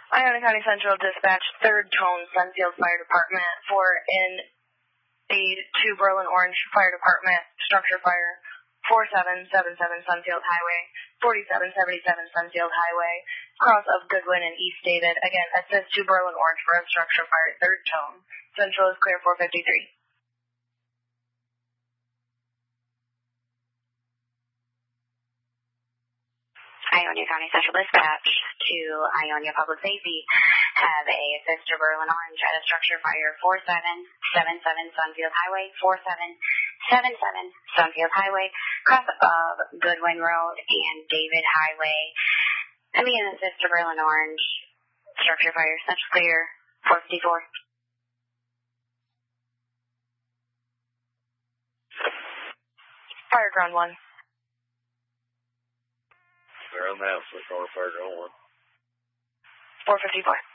Iona County Central Dispatch, 3rd Tone, Sunfield Fire Department, for an aid to Berlin Orange Fire Department, structure fire, 4777 Sunfield Highway, 4777 Sunfield Highway, cross of Goodwin and East David. Again, assist to Berlin Orange for a structure fire, 3rd Tone. Central is clear 453. Ionia County Central Dispatch to Ionia Public Safety. Have a assist to Berlin Orange at a structure fire 4777 Sunfield Highway, 4777 Sunfield Highway, cross of Goodwin Road and David Highway. And be an assist to Berlin Orange, structure fire, Central clear 454. Fire ground 1. They're on that for car fire ground 1. 454.